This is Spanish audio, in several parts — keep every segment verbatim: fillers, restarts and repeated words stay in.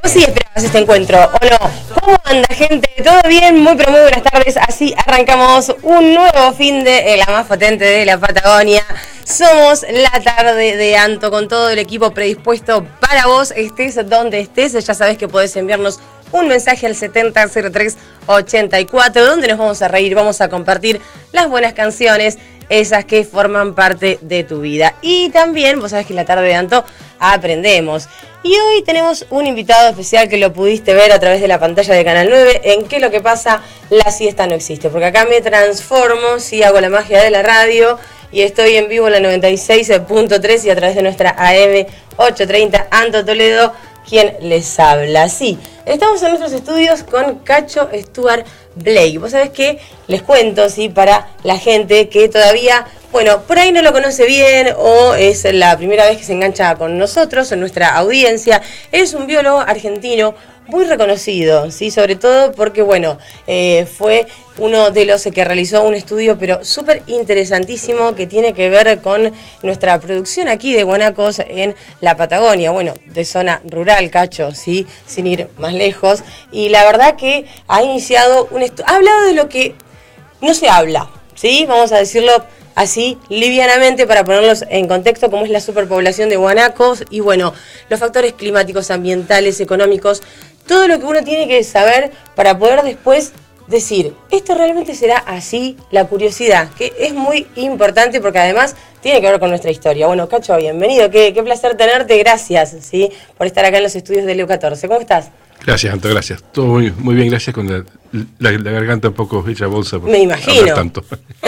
Sí, esperabas este encuentro, ¿o no? ¿Cómo anda, gente? ¿Todo bien? Muy pero muy buenas tardes. Así arrancamos un nuevo fin de la más potente de la Patagonia. Somos la tarde de Anto con todo el equipo predispuesto para vos, estés donde estés. Ya sabés que podés enviarnos un mensaje al setenta cero tres ochenta y cuatro, donde nos vamos a reír, vamos a compartir las buenas canciones, esas que forman parte de tu vida. Y también, vos sabés que en la tarde de Anto aprendemos. Y hoy tenemos un invitado especial que lo pudiste ver a través de la pantalla de Canal nueve, en ¿Qué es lo que pasa? La siesta no existe. Porque acá me transformo, sí, hago la magia de la radio y estoy en vivo en la noventa y seis punto tres y a través de nuestra A M ochocientos treinta, Anto Toledo, quien les habla. Sí, estamos en nuestros estudios con Cacho Stuart Blake. Vos sabés que les cuento, sí, para la gente que todavía, bueno, por ahí no lo conoce bien o es la primera vez que se engancha con nosotros, en nuestra audiencia. Es un biólogo argentino muy reconocido, sí, sobre todo porque, bueno, eh, fue uno de los que realizó un estudio, pero súper interesantísimo, que tiene que ver con nuestra producción aquí de guanacos en la Patagonia, bueno, de zona rural, Cacho, sí, sin ir más lejos. Y la verdad que ha iniciado un estudio, ha hablado de lo que no se habla, sí, vamos a decirlo así livianamente para ponerlos en contexto, como es la superpoblación de guanacos y, bueno, los factores climáticos, ambientales, económicos, todo lo que uno tiene que saber para poder después decir, ¿esto realmente será así? La curiosidad, que es muy importante porque además tiene que ver con nuestra historia. Bueno, Cacho, bienvenido, qué, qué placer tenerte, gracias, ¿sí?, por estar acá en los estudios de Leo catorce. ¿Cómo estás? Gracias, Anto, gracias. Todo muy, muy bien, gracias, con la, la, la garganta un poco hecha bolsa. Por Me imagino. Tanto.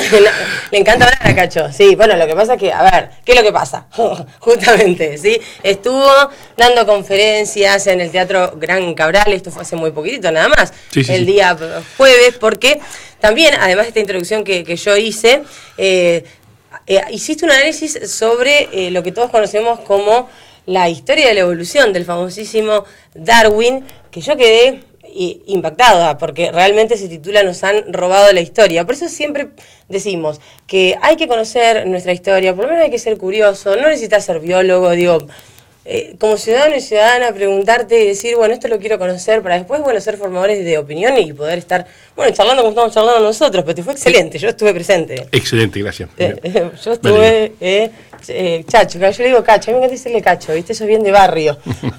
Le encanta hablar a Cacho, sí. Bueno, lo que pasa es que, a ver, ¿qué es lo que pasa? Justamente, ¿sí? Estuvo dando conferencias en el Teatro Gran Cabral, esto fue hace muy poquitito nada más, sí, sí, el sí. día jueves, porque también, además de esta introducción que, que yo hice, eh, eh, hiciste un análisis sobre eh, lo que todos conocemos como la historia de la evolución del famosísimo Darwin, que yo quedé impactada, porque realmente se titula Nos han robado la historia. Por eso siempre decimos que hay que conocer nuestra historia, por lo menos hay que ser curioso, no necesitas ser biólogo, digo, eh, como ciudadano y ciudadana, preguntarte y decir, bueno, esto lo quiero conocer, para después, bueno, ser formadores de opinión y poder estar, bueno, charlando como estamos charlando nosotros, pero te fue excelente, yo estuve presente. Excelente, gracias. Eh, eh, yo estuve, eh, eh, Chacho, yo le digo Cacho, a mí me encanta decirle Cacho, ¿viste? Eso es bien de barrio.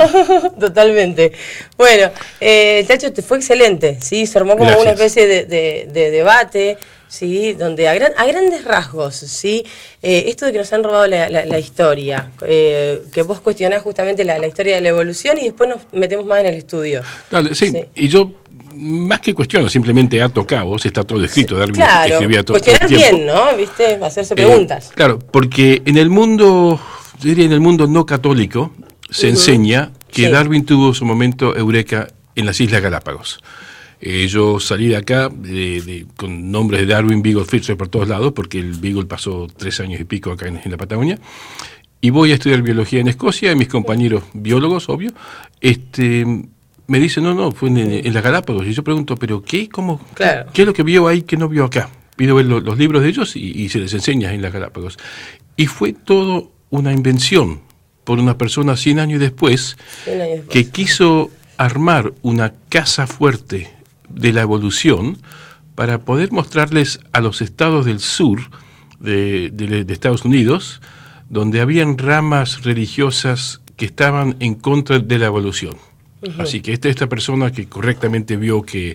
Totalmente. Bueno, eh, Chacho, te fue excelente, ¿sí? Se armó como gracias. Una especie de, de, de debate, ¿sí? Donde a, gran, a grandes rasgos, ¿sí? Eh, esto de que nos han robado la, la, la historia, eh, que vos cuestionás justamente la, la historia de la evolución y después nos metemos más en el estudio. Dale, sí, sí, y yo más que cuestiono, simplemente ato cabos, está todo escrito, Darwin claro, escribía todo, cuestionar todo el tiempo. Bien, ¿no? ¿Viste? Hacerse preguntas. Eh, claro, porque en el mundo, yo diría en el mundo no católico, se uh-huh. enseña que sí. Darwin tuvo su momento eureka en las Islas Galápagos. Eh, yo salí de acá de, de, con nombres de Darwin, Beagle, Fitzroy por todos lados, porque el Beagle pasó tres años y pico acá en, en la Patagonia, y voy a estudiar biología en Escocia, y mis compañeros biólogos, obvio, este, me dicen, no, no, fue en, en las Galápagos, y yo pregunto, ¿pero qué? ¿Cómo? Claro. ¿Qué es lo que vio ahí que no vio acá? Pido ver lo, los libros de ellos y, y se les enseña en las Galápagos. Y fue todo una invención por una persona cien años después, cien años después. Que quiso armar una casa fuerte de la evolución para poder mostrarles a los estados del sur de, de, de Estados Unidos, donde habían ramas religiosas que estaban en contra de la evolución. Uh-huh. Así que esta, esta persona que correctamente vio que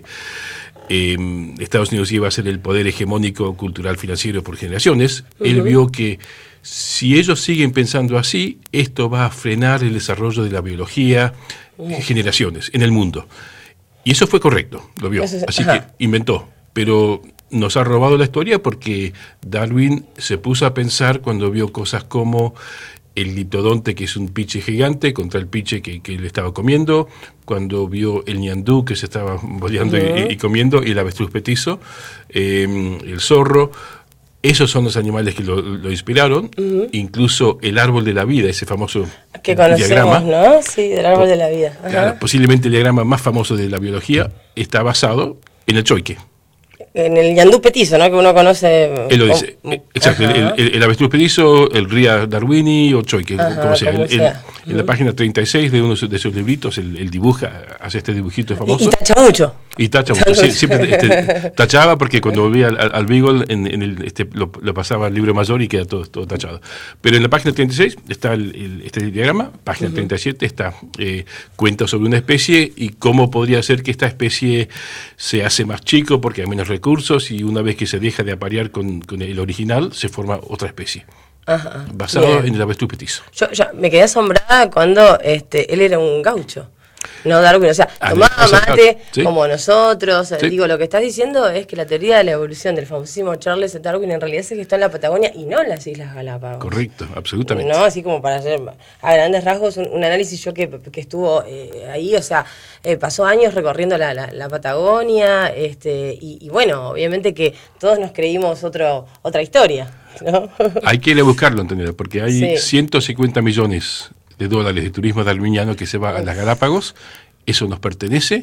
eh, Estados Unidos iba a ser el poder hegemónico, cultural, financiero por generaciones, uh-huh. él vio que si ellos siguen pensando así, esto va a frenar el desarrollo de la biología uh-huh. generaciones en el mundo. Y eso fue correcto, lo vio, es, así ajá. que inventó, pero nos ha robado la historia porque Darwin se puso a pensar cuando vio cosas como el litodonte, que es un piche gigante, contra el piche que, que le estaba comiendo, cuando vio el ñandú que se estaba boleando uh-huh. y, y comiendo, y el avestruz petizo, eh, el zorro. Esos son los animales que lo, lo inspiraron, uh-huh. incluso el árbol de la vida, ese famoso que conocemos, diagrama, ¿no? Sí, del árbol de la vida. Ajá. Claro, posiblemente el diagrama más famoso de la biología está basado en el choique. en el ñandú petizo, ¿no? Que uno conoce. Él lo dice. Oh, exacto. El, el, el avestruz petizo, el ría darwini o choy, que ajá, como sea. Como el, sea. El, en la página treinta y seis de uno de sus libritos, él, él dibuja, hace este dibujito famoso. Y, y tacha mucho. Y tacha mucho. Sí, siempre este, tachaba porque cuando volvía al, al Beagle en, en el, este, lo, lo pasaba al libro mayor y queda todo, todo tachado. Pero en la página treinta y seis está el, el, este diagrama, página uh-huh. treinta y siete está, eh, cuenta sobre una especie y cómo podría ser que esta especie se hace más chico porque hay menos recursos y una vez que se deja de aparear con, con el original, se forma otra especie. Ajá, basado bien. en el avestruz petizo. Yo, yo me quedé asombrada cuando este, él era un gaucho. No, Darwin, o sea, tomaba mate ¿sí? como nosotros. ¿Sí? Digo, lo que estás diciendo es que la teoría de la evolución del famosísimo Charles Darwin en realidad es que está en la Patagonia y no en las Islas Galápagos. Correcto, absolutamente. No, así como para hacer a grandes rasgos un, un análisis yo que, que estuvo eh, ahí, o sea, eh, pasó años recorriendo la, la, la Patagonia, este, y, y bueno, obviamente que todos nos creímos otro, otra historia, ¿no? Hay que ir a buscarlo, Antonio, porque hay sí. ciento cincuenta millones de dólares de turismo darwiniano que se va a las Galápagos, eso nos pertenece,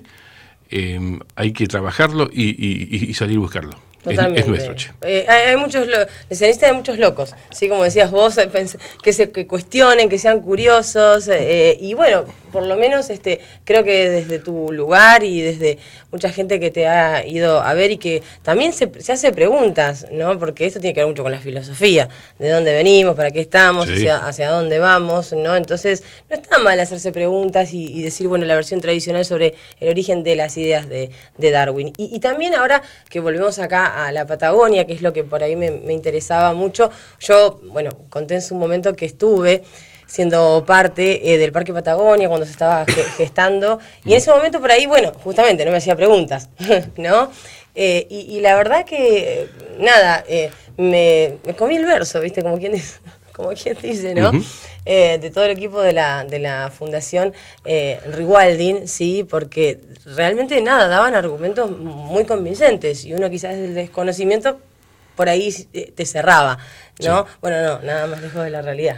eh, hay que trabajarlo y, y, y salir a buscarlo. Totalmente. Es, es nuestro, che. Eh, hay, hay muchos, lo, se necesita de muchos locos, ¿sí? Como decías vos, que se que cuestionen, que sean curiosos, eh, y bueno, por lo menos este creo que desde tu lugar y desde mucha gente que te ha ido a ver y que también se, se hace preguntas, ¿no? Porque esto tiene que ver mucho con la filosofía, de dónde venimos, para qué estamos, sí. hacia, hacia dónde vamos, ¿no? Entonces, no está mal hacerse preguntas y, y decir, bueno, la versión tradicional sobre el origen de las ideas de, de Darwin. Y, y también ahora que volvemos acá a la Patagonia, que es lo que por ahí me, me interesaba mucho, yo, bueno, conté en su momento que estuve siendo parte eh, del Parque Patagonia cuando se estaba gestando, y en ese momento por ahí, bueno, justamente no me hacía preguntas, ¿no? Eh, y, y la verdad que, nada, eh, me, me comí el verso, ¿viste? Como quien dice, como quien dice, ¿no? Uh-huh. Eh, de todo el equipo de la, de la Fundación eh, Rewilding, sí, porque realmente, nada, daban argumentos muy convincentes, y uno quizás desde el desconocimiento por ahí te cerraba, ¿no? Sí. Bueno, no, nada más lejos de la realidad.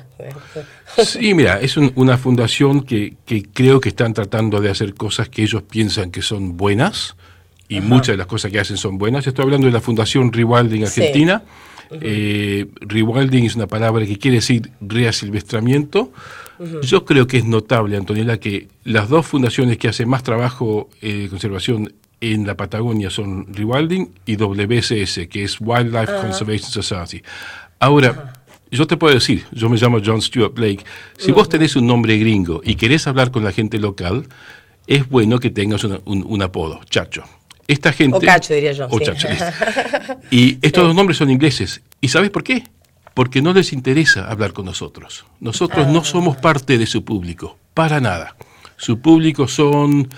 Sí, mira, es un, una fundación que, que creo que están tratando de hacer cosas que ellos piensan que son buenas, y Ajá. muchas de las cosas que hacen son buenas. Estoy hablando de la Fundación Rewilding Argentina. Sí. Uh-huh. eh, Rewilding es una palabra que quiere decir reasilvestramiento. Uh-huh. Yo creo que es notable, Antonella, que las dos fundaciones que hacen más trabajo eh, de conservación en la Patagonia son Rewilding y W C S, que es Wildlife uh-huh. Conservation Society. Ahora, uh-huh. yo te puedo decir, yo me llamo John Stuart Blake, si uh-huh. vos tenés un nombre gringo y querés hablar con la gente local, es bueno que tengas una, un, un apodo, Chacho. Esta gente... O Cacho, diría yo. O sí. Chacho, y estos sí. dos nombres son ingleses. ¿Y sabes por qué? Porque no les interesa hablar con nosotros. Nosotros ah. no somos parte de su público, para nada. Su público son...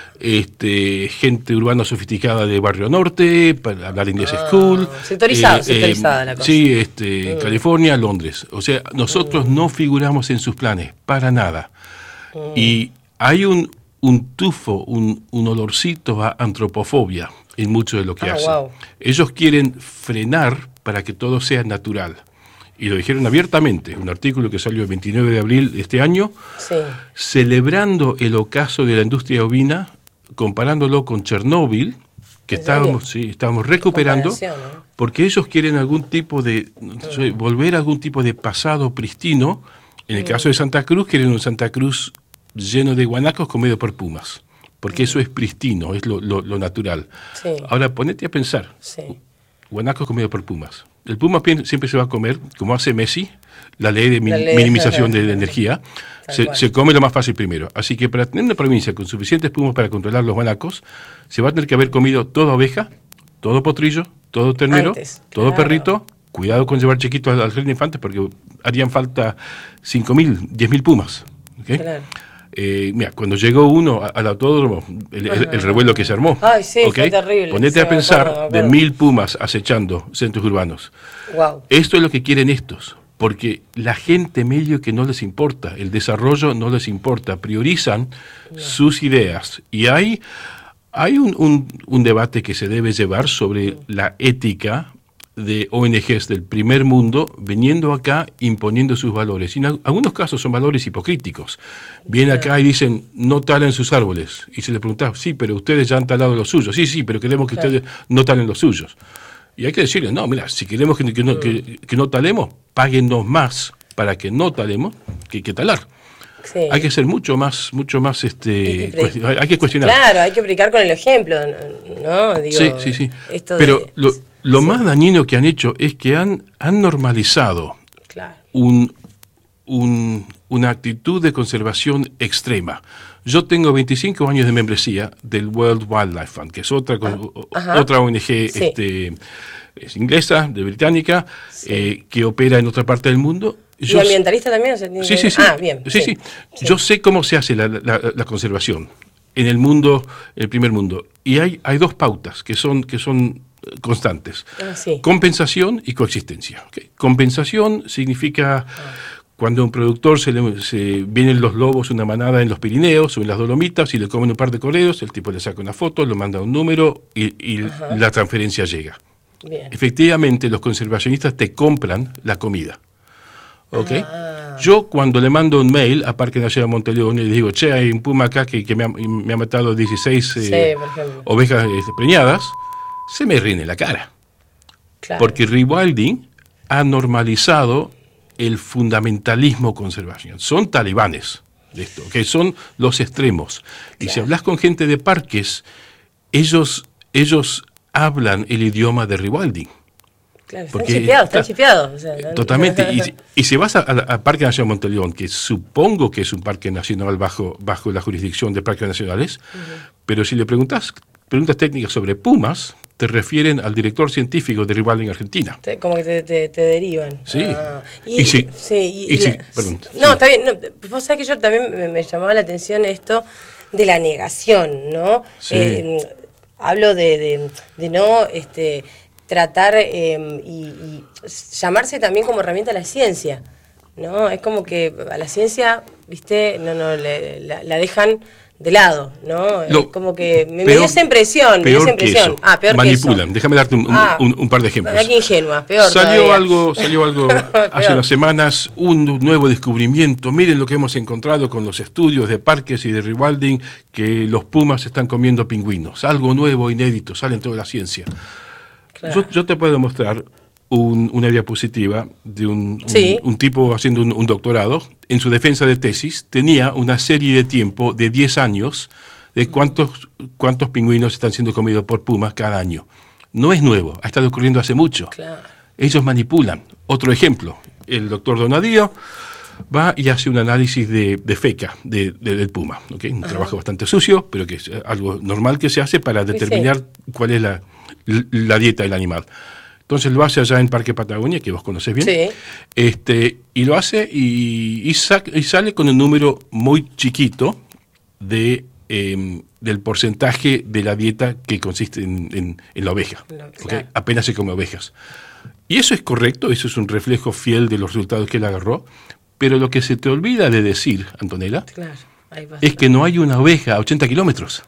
Este, gente urbana sofisticada de Barrio Norte, para hablar inglés ah, school. Sectorizada, eh, sectorizada eh, la cosa. Sí, este, mm. California, Londres. O sea, nosotros mm. no figuramos en sus planes, para nada. Mm. Y hay un, un tufo, un, un olorcito a antropofobia en mucho de lo que ah, hacen. Wow. Ellos quieren frenar para que todo sea natural. Y lo dijeron abiertamente, un artículo que salió el veintinueve de abril de este año, sí. celebrando el ocaso de la industria ovina, comparándolo con Chernóbil, que estábamos, sí, estábamos recuperando, ¿no? Porque ellos quieren algún tipo de, no sé, volver a algún tipo de pasado pristino. En el mm. caso de Santa Cruz, quieren un Santa Cruz lleno de guanacos comido por pumas, porque mm. eso es pristino, es lo, lo, lo natural. Sí. Ahora, ponete a pensar, sí. guanacos comidos por pumas. El puma siempre se va a comer, como hace Messi, la ley de la ley minimización de, de energía, se, se come lo más fácil primero. Así que para tener una provincia con suficientes pumas para controlar los guanacos, se va a tener que haber comido toda oveja, todo potrillo, todo ternero, Antes, todo claro. perrito. Cuidado con llevar chiquitos al, al jardín de infantes porque harían falta cinco mil, diez mil pumas. ¿Okay? Claro. Eh, mira, cuando llegó uno a, al autódromo, el, el, el revuelo que se armó. Ay, sí, ¿okay? Fue terrible. Ponete a pensar acuerdo, de mil pumas acechando centros urbanos. Wow. Esto es lo que quieren estos, porque la gente medio que no les importa, el desarrollo no les importa, priorizan no. sus ideas. Y hay, hay un, un, un debate que se debe llevar sobre la ética de O N Ges del primer mundo viniendo acá imponiendo sus valores. Y en algunos casos son valores hipocríticos. Vienen acá y dicen, no talen sus árboles. Y se les pregunta, sí, pero ustedes ya han talado los suyos. Sí, sí, pero queremos que claro. ustedes no talen los suyos. Y hay que decirles, no, mira, si queremos que, que, no, que, que no talemos, páguennos más para que no talemos que, que talar. Sí. Hay que ser mucho más, mucho más, este, pre- hay que cuestionar. Claro, hay que predicar con el ejemplo, ¿no? Digo, sí, sí, sí. Esto pero de, lo, lo sí. más dañino que han hecho es que han, han normalizado claro. un, un, una actitud de conservación extrema. Yo tengo veinticinco años de membresía del World Wildlife Fund, que es otra, ah, otra O N G sí. este, es inglesa, de británica, sí. eh, que opera en otra parte del mundo. Yo, ¿y ambientalista también? O sea, sí, sí, sí. Ah, bien. Sí, sí. sí. Yo sé cómo se hace la, la, la conservación en el mundo, en el primer mundo. Y hay, hay dos pautas que son, que son constantes. Ah, sí. Compensación y coexistencia. ¿Okay? Compensación significa ah. cuando a un productor se, le, se vienen los lobos, una manada en los Pirineos o en las Dolomitas y le comen un par de corderos, el tipo le saca una foto, lo manda a un número y, y la transferencia llega. Bien. Efectivamente, los conservacionistas te compran la comida. ¿Okay? Ah. Yo cuando le mando un mail a Parque Nacional Monteleón y le digo, che, hay un puma acá que, que me, ha, me ha matado dieciséis eh, sí, ovejas eh, preñadas, se me rinde la cara. Claro. Porque rewilding ha normalizado el fundamentalismo conservación. Son talibanes de esto, que son los extremos. Claro. Y si hablas con gente de parques, ellos, ellos hablan el idioma de rewilding. Claro, están chipeados, están chipeados. O sea, totalmente. Y, y si vas al Parque Nacional Monteleón, que supongo que es un parque nacional bajo, bajo la jurisdicción de parques nacionales, uh-huh. pero si le preguntas preguntas técnicas sobre pumas, te refieren al director científico de Rewilding Argentina. Te, como que te, te, te derivan. Sí. Ah, y, y sí. sí y, y sí, la, perdón. No, sí. está bien. No, vos sabés que yo también me, me llamaba la atención esto de la negación, ¿no? Sí. Eh, hablo de, de, de no... este tratar eh, y, y llamarse también como herramienta a la ciencia, ¿no? Es como que a la ciencia, viste, no, no, le, la, la dejan de lado, ¿no? Lo, es como que me, peor, me dio esa impresión, me dio esa impresión. Ah, peor manipulan. Que eso. Déjame darte un, ah, un, un par de ejemplos. Aquí ingenua, peor Salió todavía. algo, salió algo hace unas semanas, un nuevo descubrimiento. Miren lo que hemos encontrado con los estudios de parques y de rewilding, que los pumas están comiendo pingüinos. Algo nuevo, inédito, sale en toda la ciencia. Claro. Yo, yo te puedo mostrar un, una diapositiva de un, sí. un, un tipo haciendo un, un doctorado. En su defensa de tesis tenía una serie de tiempo de diez años de cuántos, cuántos pingüinos están siendo comidos por pumas cada año. No es nuevo, ha estado ocurriendo hace mucho. Claro. Ellos manipulan. Otro ejemplo, el doctor Donadío va y hace un análisis de, de feca de, de, del puma. ¿Okay? Un Ajá. trabajo bastante sucio, pero que es algo normal que se hace para determinar sí. cuál es la... la dieta del animal. Entonces lo hace allá en Parque Patagonia, que vos conocés bien, sí. este, y lo hace y, y, sa- y sale con un número muy chiquito de, eh, del porcentaje de la dieta que consiste en, en, en la oveja. No, claro. ¿Okay? Apenas se come ovejas. Y eso es correcto, eso es un reflejo fiel de los resultados que él agarró, pero lo que se te olvida de decir, Antonella, claro, es que no hay una oveja a ochenta kilómetros.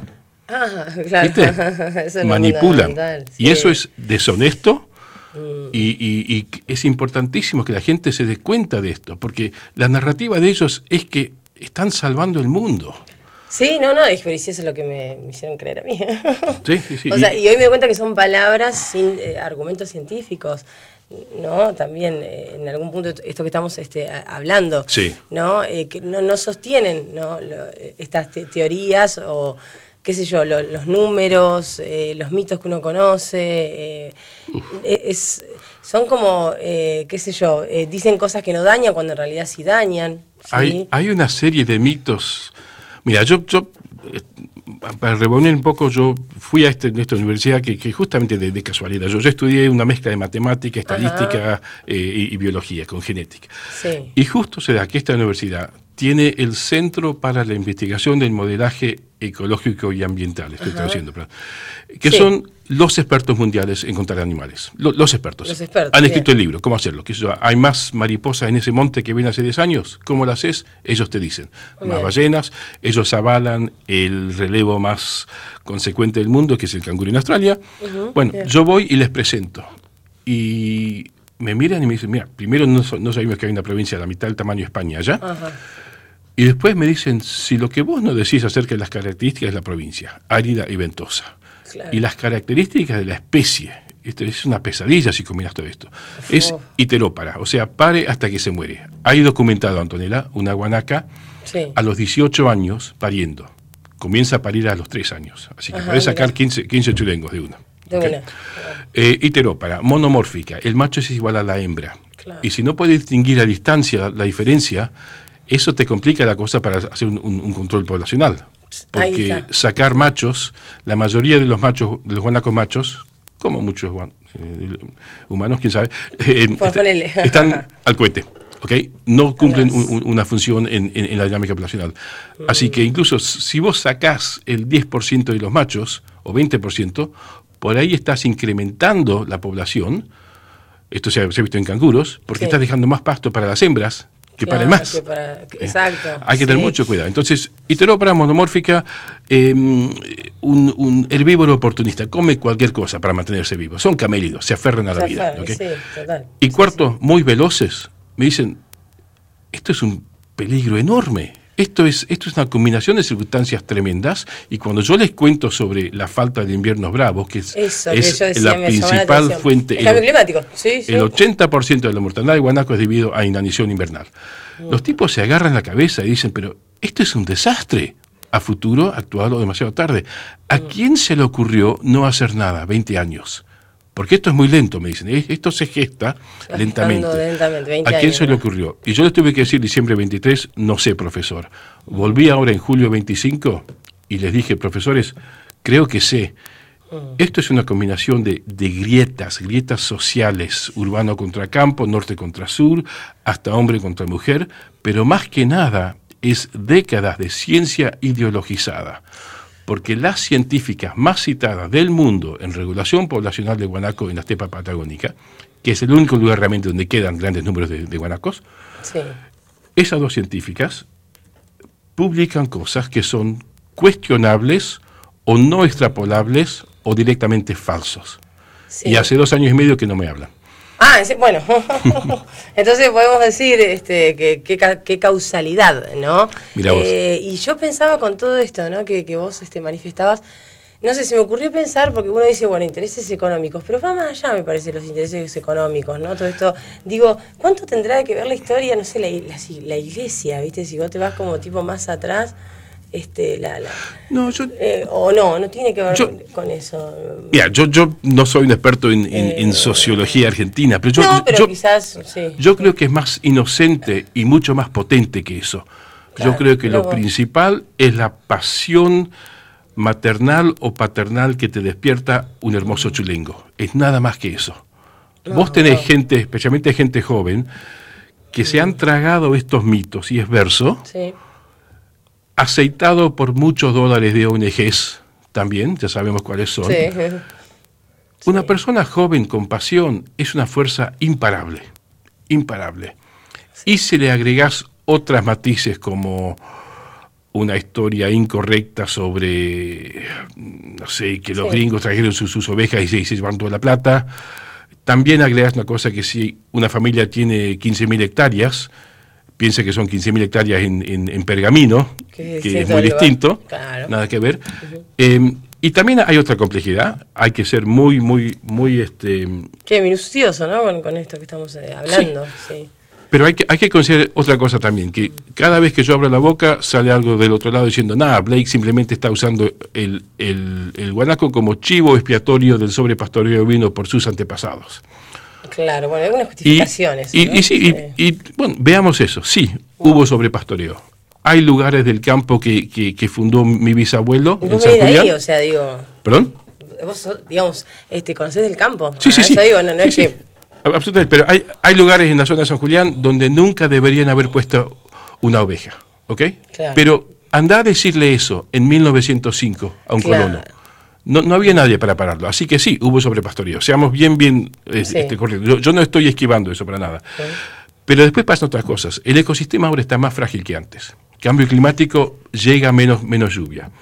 Ah, claro. Eso manipulan. Sí. Y eso es deshonesto mm. y, y, y es importantísimo que la gente se dé cuenta de esto, porque la narrativa de ellos es que están salvando el mundo. Sí, no, no, pero eso es lo que me, me hicieron creer a mí. Sí, sí, sí. O sea, y hoy me doy cuenta que son palabras sin eh, argumentos científicos, ¿no? También eh, en algún punto esto que estamos este, a, hablando, sí. ¿no? Eh, que no, no sostienen, ¿no? Lo, estas te- teorías o qué sé yo, lo, los números, eh, los mitos que uno conoce, eh, es, son como, eh, qué sé yo, eh, dicen cosas que no dañan cuando en realidad sí dañan. ¿Sí? Hay, hay una serie de mitos. Mira, yo, yo para reunir un poco, yo fui a, este, a esta universidad que, que justamente de, de casualidad, yo, yo estudié una mezcla de matemática, estadística eh, y, y biología con genética. Sí. Y justo se da que esta universidad tiene el Centro para la Investigación del Modelaje Ecológico y Ambiental, estoy traduciendo, que sí. son los expertos mundiales en contar animales. Los, los expertos. Los expertos. Han escrito bien. el libro, ¿cómo hacerlo? Que eso, hay más mariposas en ese monte que ven hace diez años. ¿Cómo lo haces? Ellos te dicen. Bien. Más ballenas. Ellos avalan el relevo más consecuente del mundo, que es el canguro en Australia. Uh-huh. Bueno, bien. Yo voy y les presento. y me miran y me dicen, mira, primero no, no sabíamos que hay una provincia de la mitad del tamaño de España allá. Ajá. Y después me dicen, si lo que vos no decís acerca de las características de la provincia, árida y ventosa, claro, y las características de la especie, esto es una pesadilla si combinas todo esto, Uf. es iterópara, o sea, pare hasta que se muere. Hay documentado, Antonella, una guanaca sí. a los dieciocho años pariendo. Comienza a parir a los tres años, así que Ajá, podés sacar quince, quince chulengos de una. De okay. una. Eh, iterópara, monomórfica, el macho es igual a la hembra. Claro. Y si no puedes distinguir a distancia la diferencia, eso te complica la cosa para hacer un, un, un control poblacional. Porque sacar machos, la mayoría de los machos, de los guanacos machos, como muchos eh, humanos, quién sabe, eh, est están al cohete. ¿Okay? No cumplen un, una función en, en, en la dinámica poblacional. Mm. Así que incluso si vos sacás el diez por ciento de los machos, o veinte por ciento, por ahí estás incrementando la población. Esto se ha, se ha visto en canguros, porque sí. estás dejando más pasto para las hembras que claro, para el más. Que para, que, exacto. Eh, hay que sí. tener mucho cuidado. Entonces, iterópara monomórfica, eh, un, un herbívoro oportunista, come cualquier cosa para mantenerse vivo. Son camélidos, se aferran a la se vida. Aferran, ¿okay? sí, total. Y sí, cuarto, sí. muy veloces. Me dicen, esto es un peligro enorme. Esto es, esto es una combinación de circunstancias tremendas, y cuando yo les cuento sobre la falta de inviernos bravos, que es, Eso, es que decía, la principal la fuente, el cambio climático, sí, sí. el ochenta por ciento de la mortalidad de guanaco es debido a inanición invernal. Mm. Los tipos se agarran la cabeza y dicen, pero esto es un desastre, a futuro actuado demasiado tarde. ¿A mm. quién se le ocurrió no hacer nada? veinte años. Porque esto es muy lento, me dicen. Esto se gesta lentamente. lentamente ¿A quién años, se le ocurrió? Y yo les tuve que decir diciembre veintitrés, no sé, profesor. Volví ahora en julio veinticinco y les dije, profesores, creo que sé. Esto es una combinación de, de grietas, grietas sociales, urbano contra campo, norte contra sur, hasta hombre contra mujer, pero más que nada es décadas de ciencia ideologizada. Porque las científicas más citadas del mundo en regulación poblacional de guanaco en la estepa patagónica, que es el único lugar realmente donde quedan grandes números de, de guanacos, sí. esas dos científicas publican cosas que son cuestionables o no extrapolables o directamente falsos. Sí. Y hace dos años y medio que no me hablan. Ah, bueno, entonces podemos decir este, que, que, que causalidad, ¿no? Mirá vos. Eh, y yo pensaba con todo esto, ¿no? Que, que vos este, manifestabas, no sé, se me ocurrió pensar, porque uno dice, bueno, intereses económicos, pero va más allá, me parece, los intereses económicos, ¿no? Todo esto, digo, ¿cuánto tendrá que ver la historia, no sé, la, la, la iglesia, ¿viste? Si vos te vas como tipo más atrás... Este, la, la, no, yo, eh, o no, no tiene que ver yo, con, con eso. Mira, yo, yo no soy un experto en, en, eh, en sociología argentina, pero yo, no, pero yo, quizás, sí, yo sí. creo que es más inocente y mucho más potente que eso. Claro, yo creo que luego, lo principal es la pasión maternal o paternal que te despierta un hermoso chulengo. Es nada más que eso. No, Vos tenés no. gente, especialmente gente joven, que sí. se han tragado estos mitos y es verso. Sí. Aceitado por muchos dólares de O N Ges, también, ya sabemos cuáles son. Sí. Una sí. persona joven con pasión es una fuerza imparable, imparable. Sí. Y si le agregás otras matices como una historia incorrecta sobre, no sé, que los sí. gringos trajeron sus, sus ovejas y se, se llevaron toda la plata, también agregás una cosa que si una familia tiene quince mil hectáreas, piense que son quince mil hectáreas en, en, en Pergamino, que, que es muy distinto, claro. nada que ver. Uh-huh. eh, y también hay otra complejidad, hay que ser muy, muy, muy... este Qué minucioso, ¿no? Con, con esto que estamos eh, hablando. Sí. Sí. Pero hay que, hay que considerar otra cosa también, que cada vez que yo abro la boca sale algo del otro lado diciendo, nada, Blake simplemente está usando el, el, el guanaco como chivo expiatorio del sobrepastoreo ovino por sus antepasados. Claro, bueno, hay algunas justificaciones. Y, ¿no? y, y, sí, sí. y, y bueno, veamos eso. Sí, wow. hubo sobrepastoreo. Hay lugares del campo que, que, que fundó mi bisabuelo. ¿Y vos venís de ahí? O sea, digo... ¿Perdón? Vos, digamos, este, ¿conocés del campo? Sí, sí, sí. Eso digo, no, no sí, es sí. que... Absolutamente, pero hay, hay lugares en la zona de San Julián donde nunca deberían haber puesto una oveja, ¿ok? Claro. Pero andá a decirle eso en mil novecientos cinco a un claro. colono. No, no había nadie para pararlo, así que sí, hubo sobrepastoreo. Seamos bien, bien eh, sí. este, correctos. Yo, yo no estoy esquivando eso para nada. Sí. Pero después pasan otras cosas. El ecosistema ahora está más frágil que antes. Cambio climático, llega menos, menos lluvia.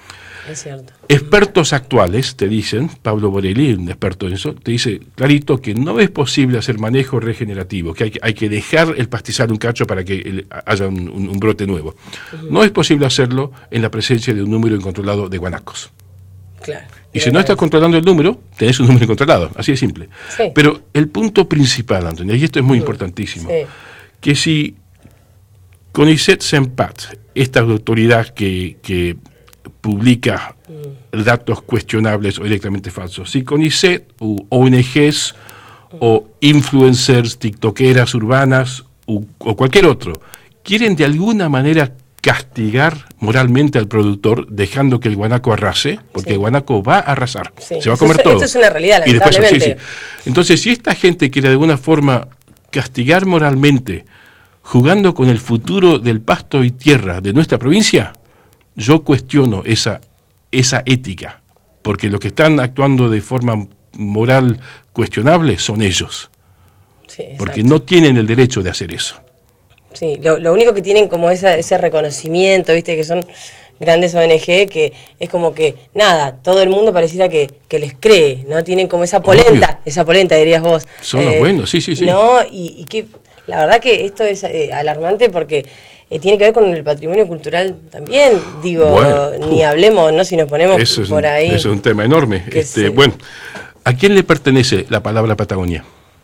Es cierto. Expertos actuales te dicen, Pablo Borelli, un experto en eso, te dice clarito que no es posible hacer manejo regenerativo, que hay, hay que dejar el pastizar un cacho para que el, haya un, un, un brote nuevo. Uh-huh. No es posible hacerlo en la presencia de un número incontrolado de guanacos. Claro. Y si no estás controlando el número, tenés un número incontrolado, así de simple. Sí. Pero el punto principal, Antonio, y esto es muy uh-huh. importantísimo, sí. que si CONICET CENPAT, esta autoridad que, que publica mm. datos cuestionables o directamente falsos, si CONICET u O N Ges mm. o influencers, tiktokeras urbanas u, o cualquier otro, quieren de alguna manera castigar moralmente al productor dejando que el guanaco arrase, porque sí. el guanaco va a arrasar, sí. se va a comer esto, todo. Esto es una realidad, lamentablemente. Y después, sí, sí. Entonces, si esta gente quiere de alguna forma castigar moralmente jugando con el futuro del pasto y tierra de nuestra provincia, yo cuestiono esa, esa ética, porque los que están actuando de forma moral cuestionable son ellos, sí, porque no tienen el derecho de hacer eso. Sí, lo, lo único que tienen como esa, ese reconocimiento, viste, que son grandes O N G, que es como que, nada, todo el mundo pareciera que, que les cree, ¿no? Tienen como esa polenta, Obvio. esa polenta, dirías vos. Son los eh, buenos, sí, sí, sí. No, y, y que la verdad que esto es eh, alarmante porque eh, tiene que ver con el patrimonio cultural también, digo, bueno, ni uh, hablemos, ¿no? Si nos ponemos eso por un, ahí. Eso es un tema enorme. Este, se... Bueno, ¿a quién le pertenece la palabra Patagonia?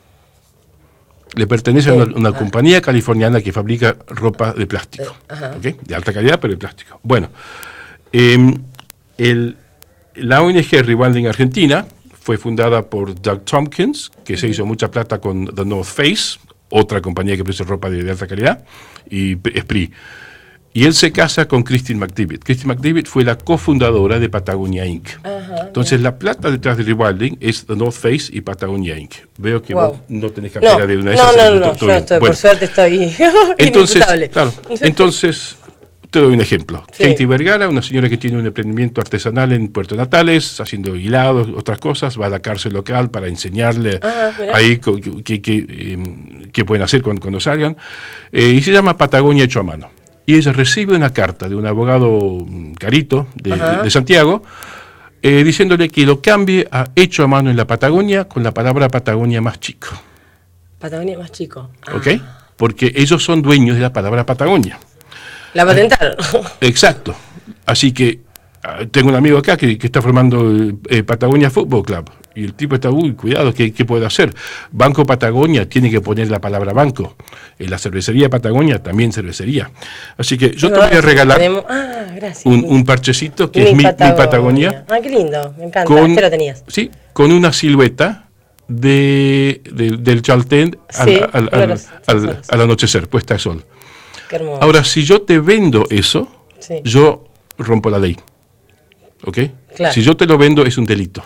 Le pertenece sí. a una, una ah. compañía californiana que fabrica ropa de plástico, eh, ¿okay? De alta calidad, pero de plástico. Bueno, eh, el, la O N G Rewilding Argentina fue fundada por Doug Tompkins, que uh-huh. se hizo mucha plata con The North Face, otra compañía que produce ropa de, de alta calidad, y Esprit. Y él se casa con Christine McDavid. Christine McDavid fue la cofundadora de Patagonia incorporated. Ajá, Entonces, bien. La plata detrás de Rewilding es The North Face y Patagonia incorporated. Veo que wow. vos no tenés cartera no, de una de esas. No, no, no, yo estoy, bueno. por suerte estoy entonces, claro, entonces, te doy un ejemplo. Sí. Katie Vergara, una señora que tiene un emprendimiento artesanal en Puerto Natales, haciendo hilados, otras cosas, va a la cárcel local para enseñarle ah, ahí qué eh, pueden hacer cuando, cuando salgan. Eh, y se llama Patagonia Hecho a Mano. Y ella recibe una carta de un abogado carito de, de, de Santiago, eh, diciéndole que lo cambie a hecho a mano en la Patagonia con la palabra Patagonia más chico. Patagonia más chico. Ah. ¿Ok? Porque ellos son dueños de la palabra Patagonia. La patentaron. Exacto. Así que uh, tengo un amigo acá que, que está formando eh, Patagonia Football Club. Y el tipo está, uy, cuidado, ¿qué, ¿qué puede hacer? Banco Patagonia tiene que poner la palabra banco. En la cervecería Patagonia también cervecería. Así que yo te voy a regalar ah, un, un parchecito que mi es mi Patagonia. mi Patagonia. Ah, qué lindo, me encanta. Con, este lo tenías. Sí, con una silueta de, de, del Chaltén al, sí, al, al, al, al, al anochecer, puesta de sol. Qué hermoso. Ahora, si yo te vendo eso, sí. yo rompo la ley. ¿Ok? Claro. Si yo te lo vendo, es un delito.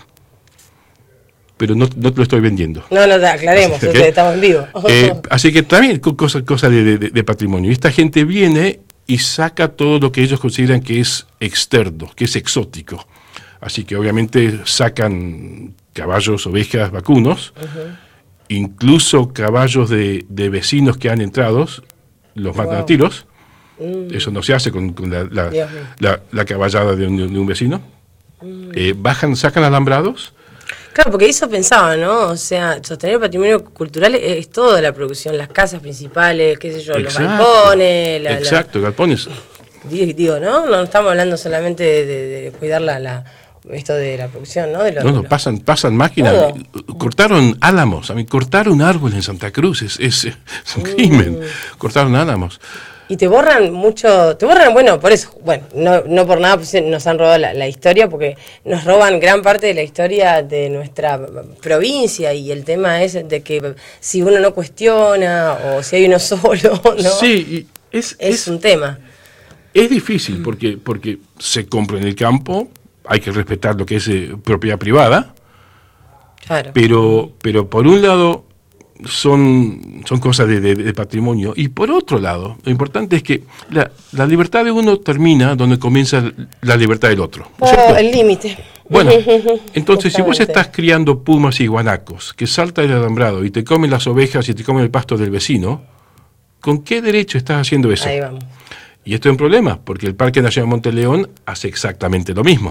Pero no, no te lo estoy vendiendo. No, no, aclaremos, ¿okay? Estamos en vivo. Eh, así que también cosas cosa de, de, de patrimonio. Esta gente viene y saca todo lo que ellos consideran que es externo, que es exótico. Así que obviamente sacan caballos, ovejas, vacunos, uh-huh. incluso caballos de, de vecinos que han entrado, los matan wow. a tiros. Mm. Eso no se hace con, con la, la, la, la caballada de un, de un vecino. Mm. Eh, bajan, sacan alambrados. Claro, porque eso pensaba, ¿no? O sea, sostener el patrimonio cultural es, es toda la producción, las casas principales, qué sé yo, exacto, los galpones. La, exacto, la... galpones. Digo, ¿no? No estamos hablando solamente de, de, de cuidar la, la, esto de la producción, ¿no? De lo, no, no, de pasan, pasan máquinas. Todo. Cortaron álamos, a mí cortaron árboles en Santa Cruz, es, es, es un mm. crimen. Cortaron álamos. Y te borran mucho, te borran, bueno, por eso, bueno, no, no por nada pues, nos han robado la, la historia, porque nos roban gran parte de la historia de nuestra provincia, y el tema es de que si uno no cuestiona, o si hay uno solo, ¿no? Sí, es, es, es un tema. Es difícil, porque, porque se compra en el campo, hay que respetar lo que es eh, propiedad privada, claro. pero, pero por un lado... Son, son cosas de, de, de patrimonio. Y por otro lado, lo importante es que la, la libertad de uno termina donde comienza la libertad del otro, ¿no es cierto? El límite. Bueno, entonces si vos estás criando pumas y guanacos que salta el alambrado y te comen las ovejas y te comen el pasto del vecino, ¿con qué derecho estás haciendo eso? Ahí vamos. Y esto es un problema, porque el Parque Nacional Monte León hace exactamente lo mismo.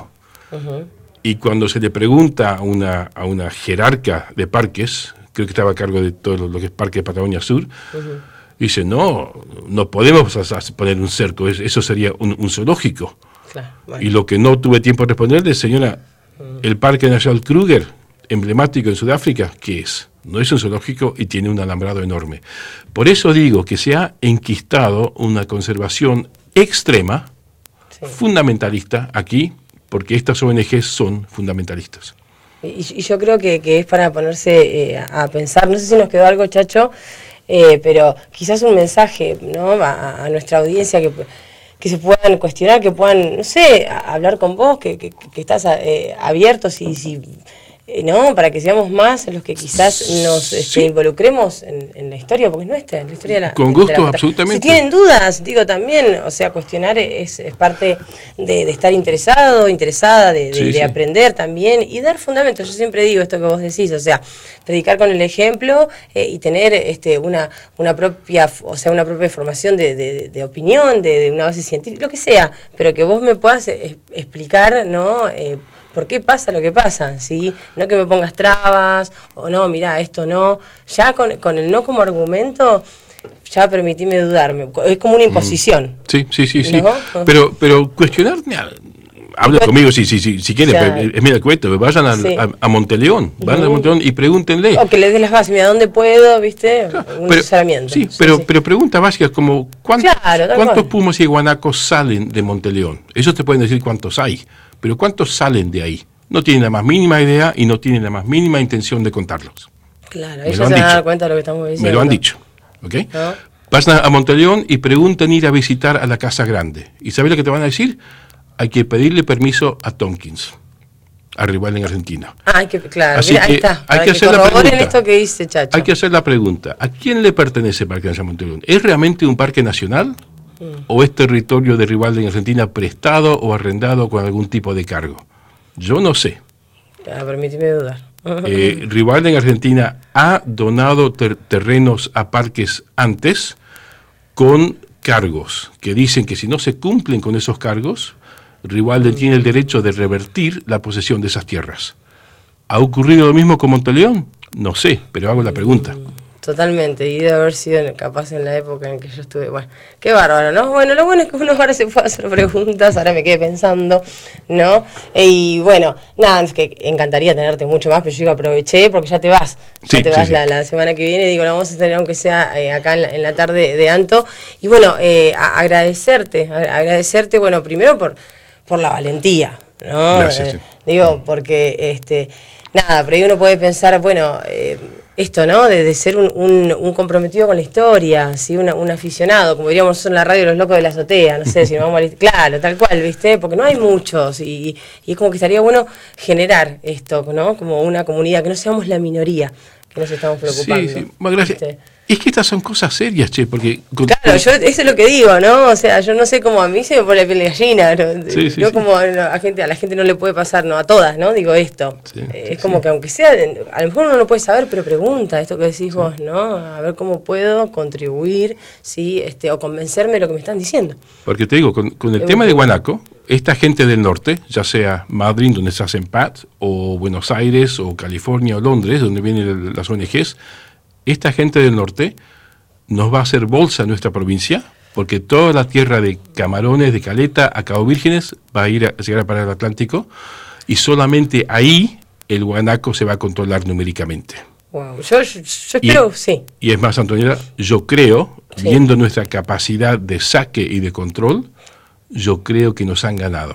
Uh-huh. Y cuando se le pregunta a una, a una jerarca de parques, creo que estaba a cargo de todo lo que es Parque de Patagonia Sur, uh-huh. dice, no, no podemos poner un cerco, eso sería un, un zoológico. Claro, bueno. Y lo que no tuve tiempo de responderle, señora, uh-huh. el Parque Nacional Kruger, emblemático en Sudáfrica, ¿qué es? No es un zoológico y tiene un alambrado enorme. Por eso digo que se ha enquistado una conservación extrema, sí. fundamentalista aquí, porque estas O N Ges son fundamentalistas. Y, y yo creo que, que es para ponerse eh, a pensar, no sé si nos quedó algo, Chacho, eh, pero quizás un mensaje, ¿no?, a, a nuestra audiencia que, que se puedan cuestionar, que puedan, no sé, a, hablar con vos, que, que, que estás eh, abierto, si... si ¿no? Para que seamos más los que quizás nos sí. este, involucremos en, en la historia, porque es nuestra, en la historia de la... Con gusto, la, absolutamente. Si tienen dudas, digo también, o sea, cuestionar es, es parte de, de estar interesado, interesada, de, de, sí, de sí. aprender también y dar fundamentos. Yo siempre digo esto que vos decís, o sea, predicar con el ejemplo eh, y tener este, una, una propia, o sea, una propia formación de, de, de opinión, de, de una base científica, lo que sea, pero que vos me puedas eh, explicar, ¿no?, eh, ¿por qué pasa lo que pasa? ¿Sí? No que me pongas trabas, o no, mirá, esto no. Ya con, con el no como argumento, ya permitíme dudarme. Es como una imposición. Sí, sí, sí, sí. ¿No? Pero, pero cuestionar, habla conmigo si, si, si, si quieren, o sea, es mira cuento, vayan a, sí. a, a Monteleón, van uh-huh. a Monteleón y pregúntenle. O que les dé las bases, mira, ¿dónde puedo? ¿Viste? Claro, un pero, asesoramiento. Sí, sí, pero, sí. pero preguntas básicas como, ¿cuántos, claro, ¿cuántos pumas y guanacos salen de Monteleón? Ellos te pueden decir cuántos hay, pero ¿cuántos salen de ahí? No tienen la más mínima idea y no tienen la más mínima intención de contarlos. Claro, ellos se van a dar cuenta de lo que estamos diciendo. Me lo han dicho. ¿Okay? ¿No? Pasan a Monteleón y preguntan ir a visitar a la Casa Grande. ¿Y sabes lo que te van a decir? Hay que pedirle permiso a Tompkins, a Rival en Argentina. Ah, hay que, claro, Así mira, que ahí está. Hay que, que hacer la pregunta. Esto que dice Chacho. Hay que hacer la pregunta. ¿A quién le pertenece el Parque Nacional Monteleón? ¿Es realmente un parque nacional? Mm. ¿O es territorio de Rival en Argentina prestado o arrendado con algún tipo de cargo? Yo no sé. Ah, permíteme dudar. Eh, Rival en Argentina ha donado ter terrenos a parques antes con cargos que dicen que si no se cumplen con esos cargos, Rivalden tiene el derecho de revertir la posesión de esas tierras. ¿Ha ocurrido lo mismo con Monteleón? No sé, pero hago la pregunta. Totalmente, y debe haber sido capaz en la época en que yo estuve. Bueno, qué bárbaro, ¿no? Bueno, lo bueno es que uno ahora se puede hacer preguntas, ahora me quedé pensando, ¿no? Y bueno, nada, es que encantaría tenerte mucho más, pero yo aproveché porque ya te vas. Ya sí, te vas sí, la, sí. la semana que viene, digo, la vamos a tener aunque sea eh, acá en la, en la tarde de Anto. Y bueno, eh, a, agradecerte, a, agradecerte, bueno, primero por, por la valentía, ¿no? Gracias, eh, sí. Digo, porque, este, nada, pero ahí uno puede pensar, bueno... Eh, esto, ¿no? De, de ser un, un, un comprometido con la historia, ¿sí? Una, un aficionado, como diríamos nosotros en la radio, los locos de la azotea, no sé si nos vamos a... Claro, tal cual, ¿viste? Porque no hay muchos y, y es como que estaría bueno generar esto, ¿no? Como una comunidad, que no seamos la minoría que nos estamos preocupando. Sí, sí, bueno, gracias. ¿Viste? Es que estas son cosas serias, che, porque... Claro, yo, eso es lo que digo, ¿no? O sea, yo no sé cómo a mí se me pone la piel de gallina, ¿no? Sí, sí, yo sí. como a, a, gente, a la gente no le puede pasar, no a todas, ¿no? Digo esto. Sí, eh, sí, es como sí. que aunque sea, a lo mejor uno no puede saber, pero pregunta esto que decís sí. vos, ¿no? A ver cómo puedo contribuir, ¿sí? Este, o convencerme de lo que me están diciendo. Porque te digo, con, con el de tema de guanaco, esta gente del norte, ya sea Madrid, donde se hacen P A T, o Buenos Aires, o California, o Londres, donde vienen las O N Ges, esta gente del norte nos va a hacer bolsa en nuestra provincia, porque toda la tierra de Camarones, de Caleta, a Cabo Vírgenes, va a ir a, a llegar a parar al Atlántico, y solamente ahí el guanaco se va a controlar numéricamente. Wow. Yo, yo, yo creo, sí. Y es más, Antonella, yo creo, sí. viendo nuestra capacidad de saque y de control, yo creo que nos han ganado.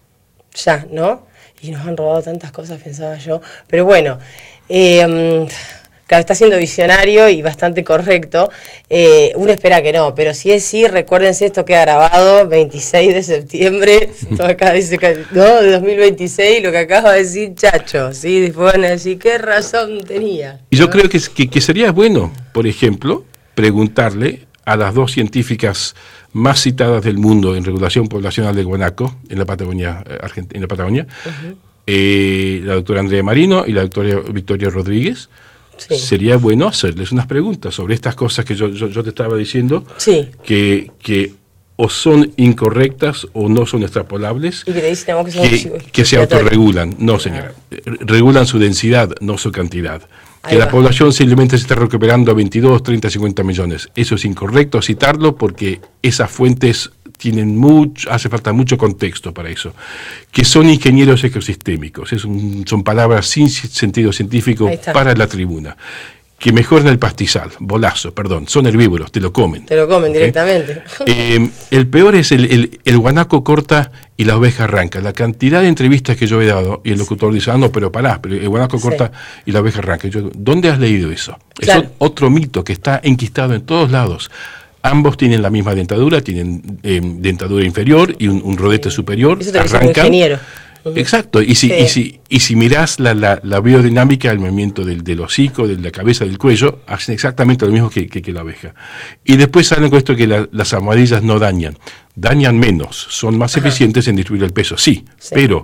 Ya, ¿no? Y nos han robado tantas cosas, pensaba yo. Pero bueno, eh... claro, está siendo visionario y bastante correcto. Eh, uno espera que no, pero si es sí, recuérdense, esto queda grabado veintiséis de septiembre, todo acá dice, no, de dos mil veintiséis, lo que acaba de decir Chacho, ¿sí? Después van a decir, ¿qué razón tenía? Y yo ¿no? creo que, que, que sería bueno, por ejemplo, preguntarle a las dos científicas más citadas del mundo en regulación poblacional del guanaco, en la Patagonia, Argentina, en la Patagonia, uh-huh. eh, la doctora Andrea Marino y la doctora Victoria Rodríguez. Sí. Sería bueno hacerles unas preguntas sobre estas cosas que yo, yo, yo te estaba diciendo, sí. que, que o son incorrectas o no son extrapolables, y que, te dicen, que, que, que se autorregulan. No, señora. Ah. Regulan su densidad, no su cantidad. Ahí que va. la población simplemente se está recuperando a veintidós, treinta, cincuenta millones. Eso es incorrecto citarlo porque esas fuentes tienen mucho, hace falta mucho contexto para eso. Que son ingenieros ecosistémicos, es un, son palabras sin sentido científico para la tribuna. Que mejoran el pastizal, bolazo, perdón, son herbívoros, te lo comen. Te lo comen, ¿okay? Directamente. Eh, el peor es el, el, el guanaco corta y la oveja arranca. La cantidad de entrevistas que yo he dado, y el locutor dice, ah, no, pero pará, pero el guanaco sí. corta y la oveja arranca. Yo, ¿dónde has leído eso? Claro. Es otro mito que está enquistado en todos lados. Ambos tienen la misma dentadura, tienen eh, dentadura inferior y un, un rodete sí. superior. Eso te arrancan. Dice un ingeniero. Exacto, y si, sí. y si, y si mirás la, la, la biodinámica, el movimiento del, del hocico, de la cabeza, del cuello, hacen exactamente lo mismo que, que, que la oveja. Y después salen con esto que la, las almohadillas no dañan, dañan menos, son más Ajá. eficientes en distribuir el peso, sí, sí. pero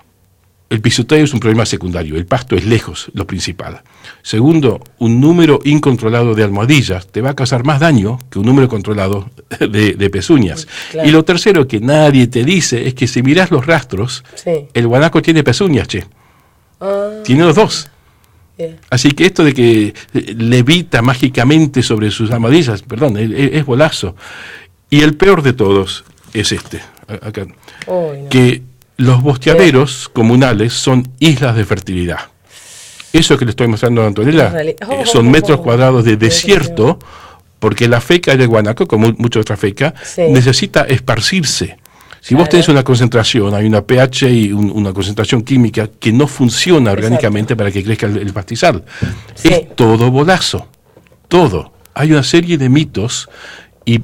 el pisoteo es un problema secundario, el pasto es lejos lo principal. Segundo, un número incontrolado de almohadillas te va a causar más daño que un número controlado de, de pezuñas. Claro. Y lo tercero que nadie te dice es que si mirás los rastros, sí. el guanaco tiene pezuñas, che. Uh, tiene los dos. Yeah. Así que esto de que levita mágicamente sobre sus almohadillas, perdón, es, es bolazo. Y el peor de todos es este, acá, oh, no. que los bosteaderos comunales son islas de fertilidad. Eso que le estoy mostrando a Antonella oh, son metros cuadrados de desierto, porque la feca del guanaco, como muchas otras fecas, sí. necesita esparcirse. Si claro. vos tenés una concentración, hay una pH y un, una concentración química que no funciona Exacto. orgánicamente para que crezca el, el pastizal. Sí. Es todo bolazo, todo. Hay una serie de mitos y,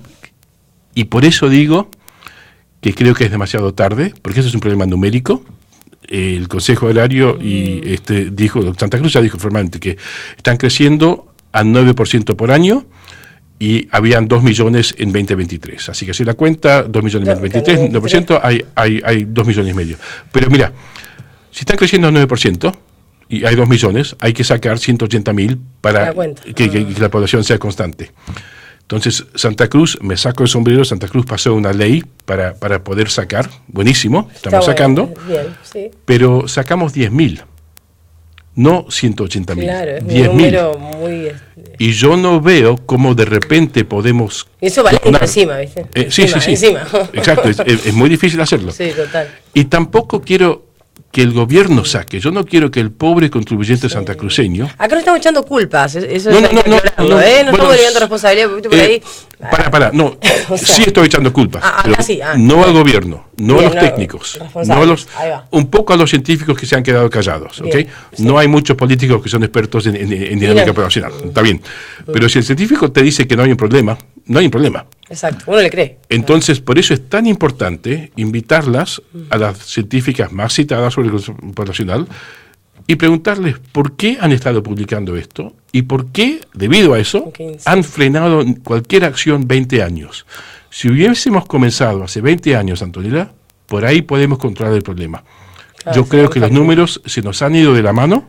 y por eso digo que creo que es demasiado tarde, porque eso es un problema numérico. El Consejo Agrario y este dijo, Santa Cruz ya dijo formalmente que están creciendo al nueve por ciento por año y habían dos millones en veinte veintitrés. Así que si la cuenta, dos millones en veinte veintitrés, nueve por ciento, hay, hay, hay dos millones y medio. Pero mira, si están creciendo al nueve por ciento y hay dos millones, hay que sacar ciento ochenta mil para que, que, que la población sea constante. Entonces, Santa Cruz, me saco el sombrero, Santa Cruz pasó una ley para, para poder sacar, buenísimo, estamos Está sacando, bueno, bien, sí. pero sacamos diez mil, no ciento ochenta mil, claro, es diez un número muy... Y yo no veo cómo de repente podemos... Eso vale encima, ¿viste? Eh, sí, encima, sí, sí, encima. Exacto, es, es muy difícil hacerlo. Sí, total. Y tampoco quiero que el gobierno saque. Yo no quiero que el pobre contribuyente sí. santacruceño... Acá no estamos echando culpas, eso no, es no, no, no, no, ¿eh? No bueno, estamos delegando responsabilidad por eh, ahí. Para, para, no, o sea, sí estoy echando culpas, ah, pero sí, ah, no bien. al gobierno, no bien, a los no, técnicos, no a los, un poco a los científicos que se han quedado callados, ¿ok? Bien, sí. No hay muchos políticos que son expertos en, en, en dinámica no. poblacional, está bien. Pero si el científico te dice que no hay un problema, no hay un problema. Exacto, uno le cree. Entonces, por eso es tan importante invitarlas a las científicas más citadas sobre el consumo poblacional y preguntarles por qué han estado publicando esto y por qué, debido a eso, okay, sí. han frenado cualquier acción veinte años. Si hubiésemos comenzado hace veinte años, Antonella, por ahí podemos controlar el problema. Claro, Yo creo que los números se nos han ido de la mano,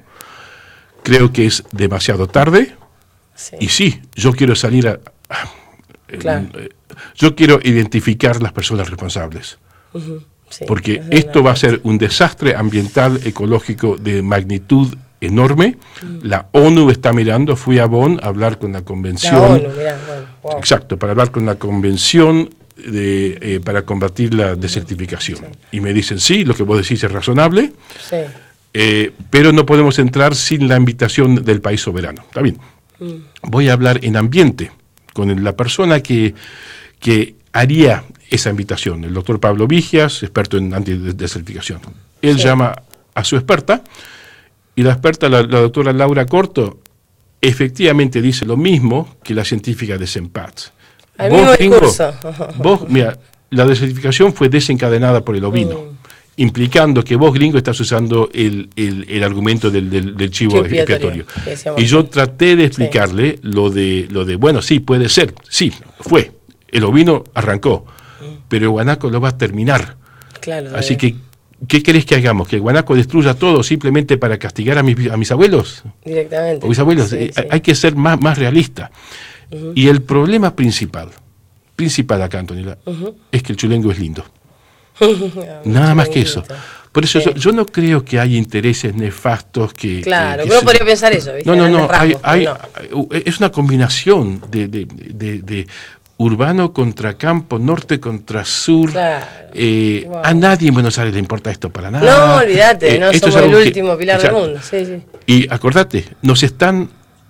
creo que es demasiado tarde, sí. y sí, yo quiero salir a... a Claro. Yo quiero identificar las personas responsables, uh-huh. sí, porque esto va a ser un desastre ambiental, ecológico de magnitud enorme. Uh-huh. La ONU está mirando, fui a Bonn a hablar con la convención, la ONU, mirá, bueno, wow. exacto, para hablar con la convención de, eh, para combatir la desertificación. Sí. Y me dicen, sí, lo que vos decís es razonable, sí. eh, pero no podemos entrar sin la invitación del país soberano. Está bien, uh-huh. voy a hablar en ambiente con la persona que, que haría esa invitación, el doctor Pablo Vigias, experto en antidesertificación. Él sí. llama a su experta, y la experta, la, la doctora Laura Corto, efectivamente dice lo mismo que la científica de Sempat. Al mismo discurso. Vos, mira, la desertificación fue desencadenada por el ovino, mm. implicando que vos, gringo, estás usando el, el, el argumento del, del, del chivo expiatorio. expiatorio. Y yo traté de explicarle sí. lo de, lo de, bueno, sí, puede ser, sí, fue. El ovino arrancó, mm. pero el guanaco lo va a terminar. Claro, Así que, ¿qué querés que hagamos? ¿Que el guanaco destruya todo simplemente para castigar a mis, a mis abuelos? Directamente. O mis abuelos. Sí, eh, sí. Hay que ser más, más realista. Uh-huh. Y el problema principal principal acá, Antonella, uh-huh. es que el chulengo es lindo. Nada más que eso. Por eso sí. yo, yo no creo que hay intereses nefastos que... Claro, que, uno que podría se... pensar eso, ¿viste? No, no, no, rasgos, hay, hay, no. es una combinación de, de, de, de urbano contra campo, norte contra sur. Claro. Eh, wow. A nadie en Buenos Aires le importa esto para nada. No, olvídate, eh, no somos el último que, pilar del mundo. Sí, sí. Y acordate, nos están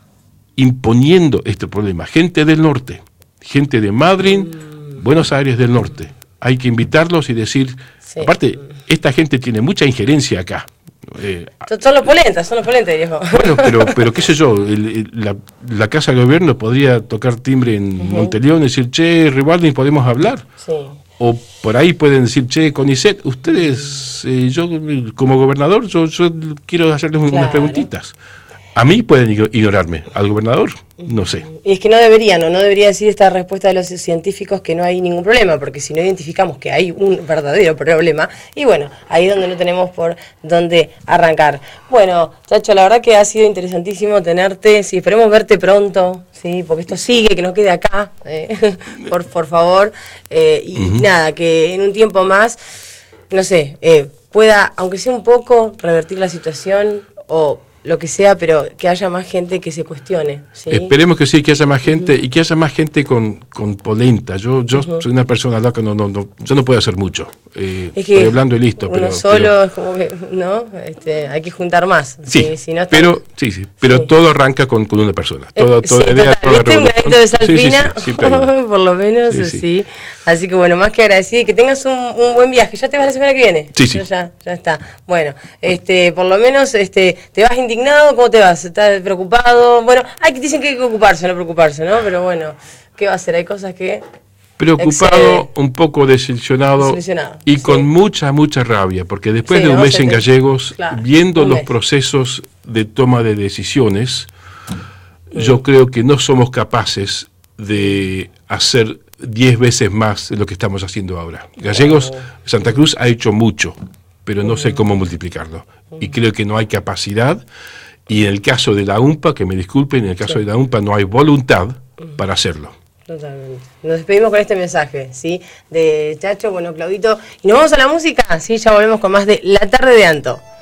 imponiendo este problema. Gente del norte, gente de Madrid, mm. Buenos Aires del norte. Hay que invitarlos y decir... Sí. Aparte, esta gente tiene mucha injerencia acá. Eh, son los polentas, son los polentas, viejo. Bueno, pero, pero qué sé yo, el, el, la, la Casa de Gobierno podría tocar timbre en uh-huh. Monteleón y decir, che, Rivaldi, ¿podemos hablar? Sí. O por ahí pueden decir, che, Conicet, ustedes, eh, yo como gobernador, yo, yo quiero hacerles claro. unas preguntitas. A mí pueden ignorarme, al gobernador, no sé. Y es que no deberían, no, no debería decir esta respuesta de los científicos que no hay ningún problema, porque si no identificamos que hay un verdadero problema, y bueno, ahí es donde no tenemos por dónde arrancar. Bueno, Chacho, la verdad que ha sido interesantísimo tenerte, sí, esperemos verte pronto, sí, porque esto sigue, que no quede acá, eh, por, por favor, eh, y uh-huh. nada, que en un tiempo más, no sé, eh, pueda, aunque sea un poco, revertir la situación, o... lo que sea, pero que haya más gente que se cuestione, ¿sí? Esperemos que sí, que haya más gente, uh-huh. y que haya más gente con, con polenta. Yo yo uh-huh. soy una persona loca, no, no, no, yo no puedo hacer mucho. Eh, es que estoy hablando y listo. Uno pero, solo pero, es como que, ¿no? Este, hay que juntar más. Sí, ¿sí? Si no está... pero, sí, sí, pero sí. todo arranca con, con una persona. Toda, eh, toda sí, idea, total, toda un granito de salpina, sí, sí, sí, por lo menos, sí, sí. sí. Así que bueno, más que agradecido, que tengas un, un buen viaje. ¿Ya te vas la semana que viene? Sí, sí. Ya, ya está. Bueno, este, por lo menos, este, ¿te vas indignado? ¿Cómo te vas? ¿Estás preocupado? Bueno, hay que dicen que hay que ocuparse, no preocuparse, ¿no? Pero bueno, ¿qué va a hacer? Hay cosas que... Preocupado, excede. Un poco desilusionado, desilusionado y sí. con mucha, mucha rabia, porque después sí, de un mes en Gallegos, claro, viendo los mes. procesos de toma de decisiones, mm. yo creo que no somos capaces de hacer diez veces más de lo que estamos haciendo ahora. Gallegos, oh. Santa Cruz ha hecho mucho, pero no mm. sé cómo multiplicarlo. Mm. Y creo que no hay capacidad, y en el caso de la U M P A, que me disculpen, en el caso sí. de la U M P A no hay voluntad mm. para hacerlo. Totalmente. Nos despedimos con este mensaje, ¿sí? De Chacho, bueno, Claudito. Y nos vamos a la música, ¿sí? Ya volvemos con más de La Tarde de Anto.